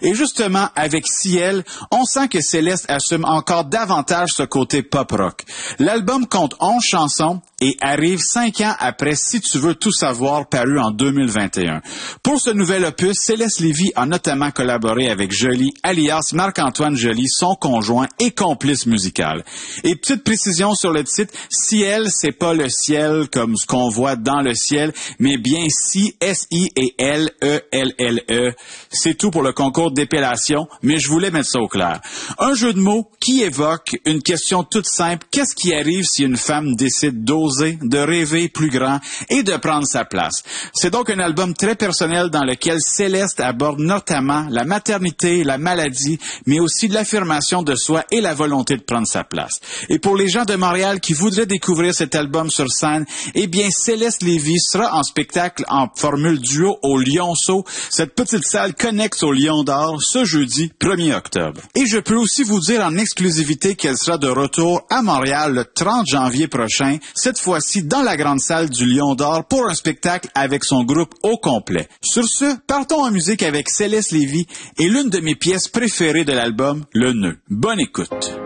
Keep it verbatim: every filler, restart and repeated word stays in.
Et justement, avec Ciel, on sent que Céleste assume encore davantage ce côté pop-rock. L'album compte onze chansons et arrive cinq ans après Si tu veux tout savoir, paru en deux mille vingt et un. Pour ce nouvel opus, Céleste Lévy a notamment collaboré avec Joly, alias Marc-Antoine Joly, son conjoint et complice musical. Et petite précision sur le titre, Ciel, c'est pas le ciel comme ce qu'on voit dans le ciel, mais bien Si, S I et L E L L E. C'est tout pour le concours d'épellation, mais je voulais mettre ça au clair. Un jeu de mots qui évoque une question toute simple. Qu'est-ce qui arrive si une femme décide d'oser, de rêver plus grand et de prendre sa place? C'est donc un album très personnel dans lequel Céleste aborde notamment la maternité, la maladie, mais aussi de l'affirmation de soi et la volonté de prendre sa place. Et pour les gens de Montréal qui voudraient découvrir cet album sur scène, eh bien, Céleste Lévy sera en spectacle en formule duo au Lionceau, cette petite salle connexe au Lion d'Or, ce jeudi premier octobre. Et je peux aussi vous dire en exclusivité qu'elle sera de retour à Montréal le trente janvier prochain, cette fois-ci dans la grande salle du Lion d'Or pour un spectacle avec son groupe au complet. Sur ce, partons en musique avec Céleste Lévy et l'une de mes pièces préférées de l'album, Le Nœud. Bonne écoute.